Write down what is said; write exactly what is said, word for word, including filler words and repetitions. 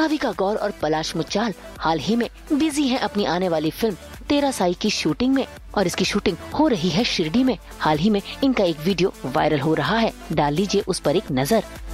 भाविका गौर और पलाश मुच्छाल हाल ही में बिजी हैं अपनी आने वाली फिल्म तेरा साई की शूटिंग में, और इसकी शूटिंग हो रही है शिरडी में। हाल ही में इनका एक वीडियो वायरल हो रहा है, डाल लीजिए उस पर एक नजर।